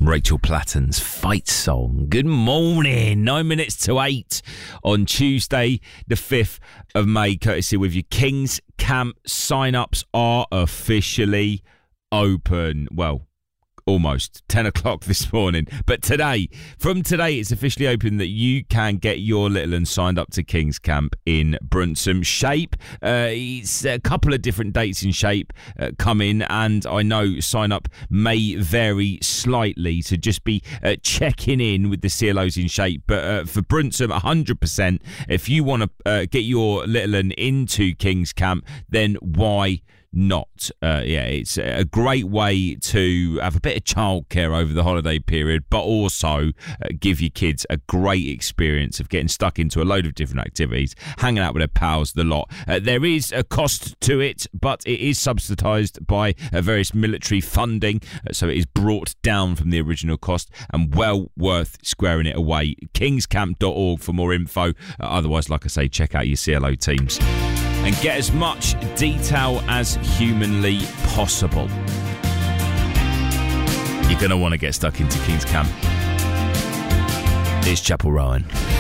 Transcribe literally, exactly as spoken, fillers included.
Rachel Platten's Fight Song. Good morning. Nine minutes to eight on Tuesday, the fifth of May. Courtesy with you. Kings Camp sign-ups are officially open. Well, almost ten o'clock this morning. But today, from today, it's officially open that you can get your little one signed up to King's Camp in Bruntsum. Shape, uh, it's a couple of different dates in Shape uh, come in, and I know sign up may vary slightly, so just be uh, checking in with the C L Os in Shape. But uh, for Bruntsum, one hundred percent, if you want to uh, get your little one into King's Camp, then why not? Uh, yeah, it's a great way to have a bit of childcare over the holiday period, but also uh, give your kids a great experience of getting stuck into a load of different activities, hanging out with their pals, the lot. Uh, there is a cost to it, but it is subsidised by uh, various military funding, uh, so it is brought down from the original cost and well worth squaring it away. kingscamp dot org for more info. Uh, otherwise, like I say, check out your C L O teams and get as much detail as humanly possible. You're going to want to get stuck into King's Camp. It's Chapel Rowan.